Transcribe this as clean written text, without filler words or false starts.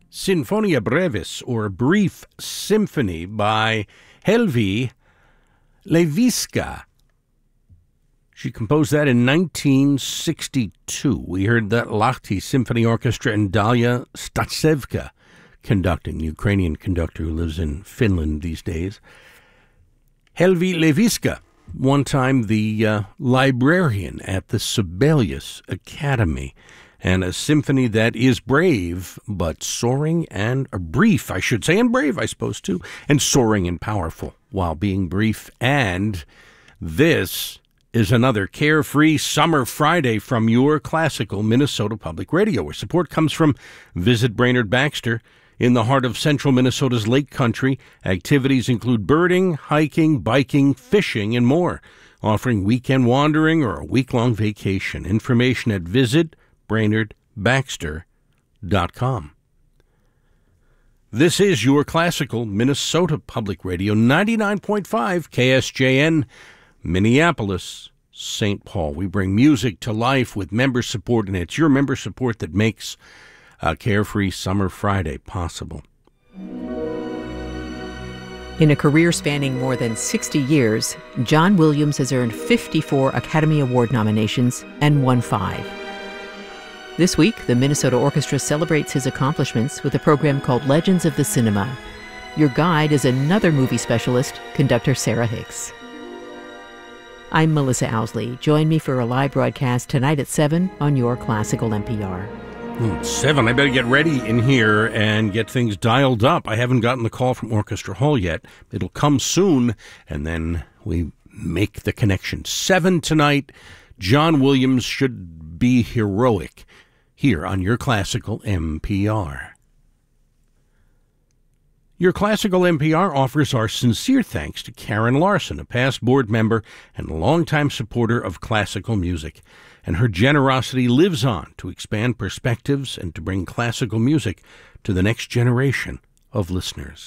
Sinfonia Brevis, or Brief Symphony, by Helvi Lewiska. She composed that in 1962. We heard that Lahti Symphony Orchestra and Dalia Statsevka conducting, Ukrainian conductor who lives in Finland these days. Helvi Lewiska, one time the librarian at the Sibelius Academy, and a symphony that is brave, but soaring and brief, I should say, and brave, I suppose, too, and soaring and powerful while being brief. And this is another Carefree Summer Friday from your classical Minnesota Public Radio, where support comes from Visit Brainerd Baxter. In the heart of central Minnesota's Lake Country, activities include birding, hiking, biking, fishing, and more, offering weekend wandering or a week-long vacation. Information at visitbrainerdbaxter.com. This is your classical Minnesota Public Radio, 99.5 KSJN, Minneapolis, St. Paul. We bring music to life with member support, and it's your member support that makes a Carefree Summer Friday possible. In a career spanning more than 60 years, John Williams has earned 54 Academy Award nominations and won 5. This week, the Minnesota Orchestra celebrates his accomplishments with a program called Legends of the Cinema. Your guide is another movie specialist, conductor Sarah Hicks. I'm Melissa Owsley. Join me for a live broadcast tonight at 7 on your Classical NPR. 7. I better get ready in here and get things dialed up. I haven't gotten the call from Orchestra Hall yet. It'll come soon, and then we make the connection. 7 tonight. John Williams should be heroic here on your Classical NPR. Your Classical NPR offers our sincere thanks to Karen Larson, a past board member and longtime supporter of classical music. And her generosity lives on to expand perspectives and to bring classical music to the next generation of listeners.